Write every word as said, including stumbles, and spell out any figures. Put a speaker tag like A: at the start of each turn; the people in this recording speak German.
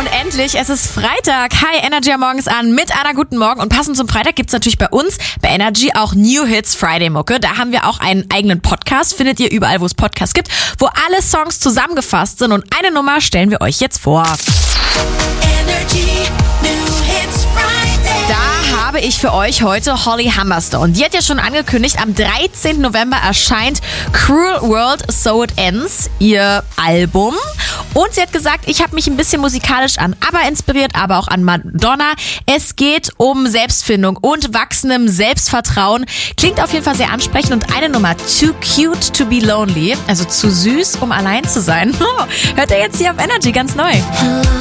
A: Und endlich, es ist Freitag. Hi, Energy am Morgens an mit einer guten Morgen. Und passend zum Freitag gibt's natürlich bei uns, bei Energy, auch New Hits Friday Mucke. Da haben wir auch einen eigenen Podcast. Findet ihr überall, wo es Podcasts gibt, wo alle Songs zusammengefasst sind. Und eine Nummer stellen wir euch jetzt vor.
B: Energy New Hits Friday.
A: Da habe ich für euch heute Holly Humberstone. Die hat ja schon angekündigt, am dreizehnten November erscheint Cruel World, So It Ends, ihr Album. Und sie hat gesagt, ich habe mich ein bisschen musikalisch an ABBA inspiriert, aber auch an Madonna. Es geht um Selbstfindung und wachsendem Selbstvertrauen. Klingt auf jeden Fall sehr ansprechend. Und eine Nummer, Too Cute to be Lonely, also zu süß, um allein zu sein. Hört ihr jetzt hier auf Energy ganz neu.